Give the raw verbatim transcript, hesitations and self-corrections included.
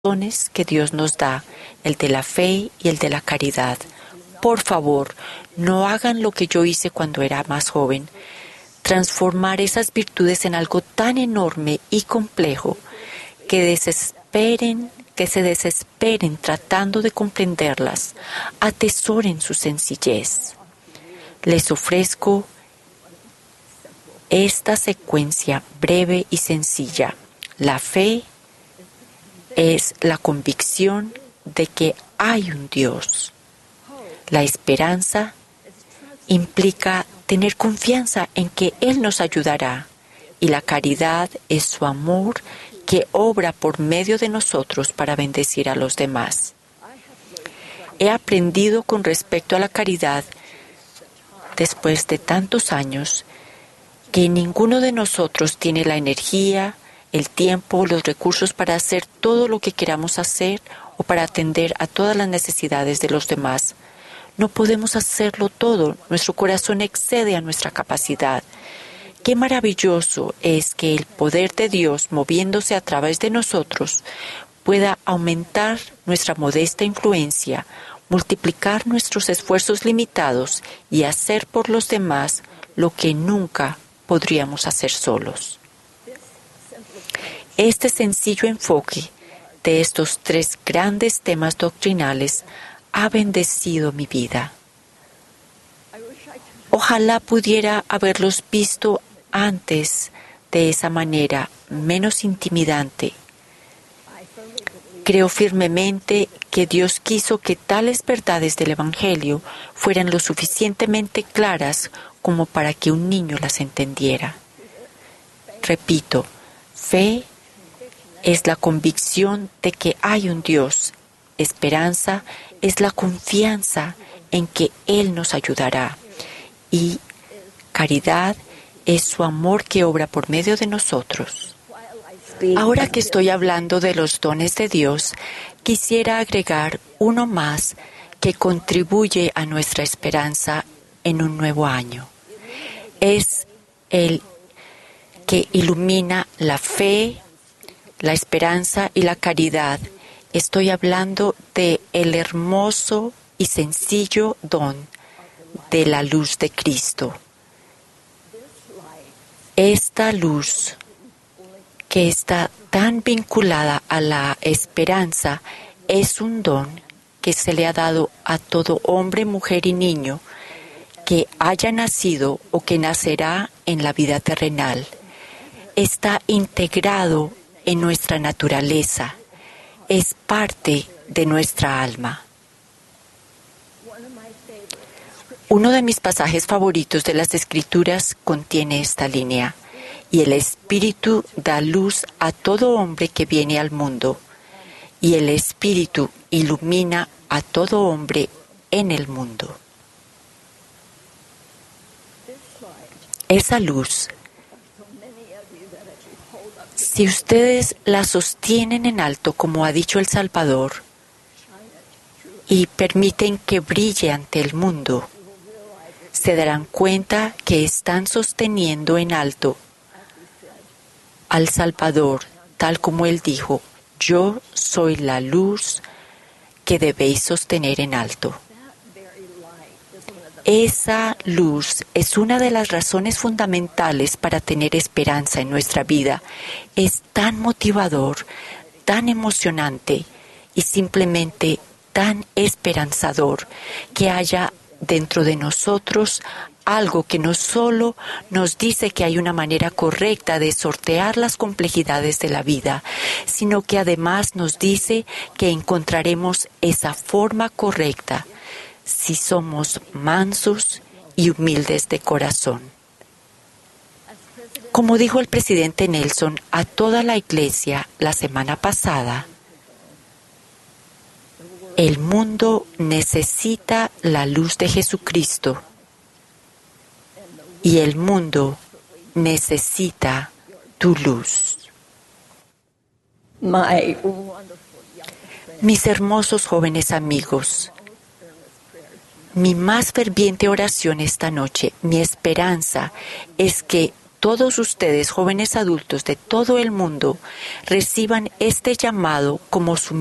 dones que Dios nos da, el de la fe y el de la caridad. Por favor, no hagan lo que yo hice cuando era más joven, transformar esas virtudes en algo tan enorme y complejo que desesperen, que se desesperen tratando de comprenderlas. Atesoren su sencillez. Les ofrezco esta secuencia breve y sencilla. La fe es la convicción de que hay un Dios. La esperanza implica tener confianza en que Él nos ayudará. Y la caridad es su amor que obra por medio de nosotros para bendecir a los demás. He aprendido con respecto a la caridad, después de tantos años, que ninguno de nosotros tiene la energía, el tiempo, los recursos para hacer todo lo que queramos hacer o para atender a todas las necesidades de los demás. No podemos hacerlo todo. Nuestro corazón excede a nuestra capacidad. Qué maravilloso es que el poder de Dios, moviéndose a través de nosotros, pueda aumentar nuestra modesta influencia, multiplicar nuestros esfuerzos limitados y hacer por los demás lo que nunca podríamos hacer solos. Este sencillo enfoque de estos tres grandes temas doctrinales ha bendecido mi vida. Ojalá pudiera haberlos visto antes de esa manera, menos intimidante. Creo firmemente que Dios quiso que tales verdades del Evangelio fueran lo suficientemente claras como para que un niño las entendiera. Repito, fe es la convicción de que hay un Dios. Esperanza es la confianza en que Él nos ayudará. Y caridad es su amor que obra por medio de nosotros. Ahora que estoy hablando de los dones de Dios, quisiera agregar uno más que contribuye a nuestra esperanza en un nuevo año. Es el que ilumina la fe, la esperanza y la caridad. Estoy hablando de el hermoso y sencillo don de la luz de Cristo. Esta luz que está tan vinculada a la esperanza es un don que se le ha dado a todo hombre, mujer y niño que haya nacido o que nacerá en la vida terrenal. Está integrado en nuestra naturaleza, es parte de nuestra alma. Uno de mis pasajes favoritos de las Escrituras contiene esta línea: y el Espíritu da luz a todo hombre que viene al mundo, y el Espíritu ilumina a todo hombre en el mundo. Esa luz, si ustedes la sostienen en alto, como ha dicho el Salvador, y permiten que brille ante el mundo, se darán cuenta que están sosteniendo en alto al Salvador, tal como Él dijo: yo soy la luz que debéis sostener en alto. Esa luz es una de las razones fundamentales para tener esperanza en nuestra vida. Es tan motivador, tan emocionante y simplemente tan esperanzador que haya dentro de nosotros algo que no solo nos dice que hay una manera correcta de sortear las complejidades de la vida, sino que además nos dice que encontraremos esa forma correcta si somos mansos y humildes de corazón. Como dijo el presidente Nelson a toda la iglesia la semana pasada, el mundo necesita la luz de Jesucristo y el mundo necesita tu luz. Mis hermosos jóvenes amigos, mi más ferviente oración esta noche, mi esperanza, es que todos ustedes, jóvenes adultos de todo el mundo, reciban este llamado como su